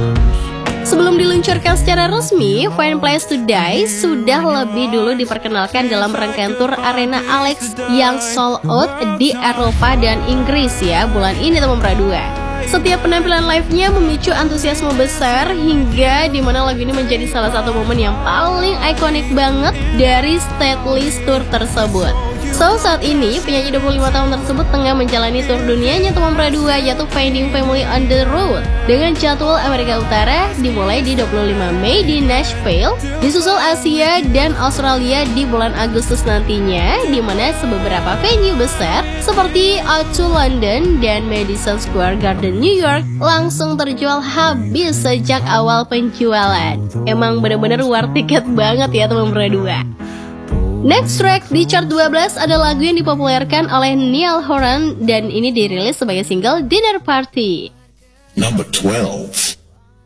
Sebelum diluncurkan secara resmi, Find Place to Die sudah lebih dulu diperkenalkan dalam rangkaian tur arena Alex yang sold out di Eropa dan Inggris ya bulan ini teman Pradua. Setiap penampilan live-nya memicu antusiasme besar hingga dimana lagu ini menjadi salah satu momen yang paling ikonik banget dari setlist tour tersebut. So, saat ini penyanyi 25 tahun tersebut tengah menjalani tur dunianya teman Pradua, yaitu Finding Family on the Road dengan jadwal Amerika Utara dimulai di 25 Mei di Nashville, disusul Asia dan Australia di bulan Agustus nantinya, di mana beberapa venue besar seperti O2 London dan Madison Square Garden New York langsung terjual habis sejak awal penjualan. Emang bener-bener war tiket banget ya teman Pradua. Next track di chart 12 ada lagu yang dipopulerkan oleh Niall Horan dan ini dirilis sebagai single Dinner Party. Number 12.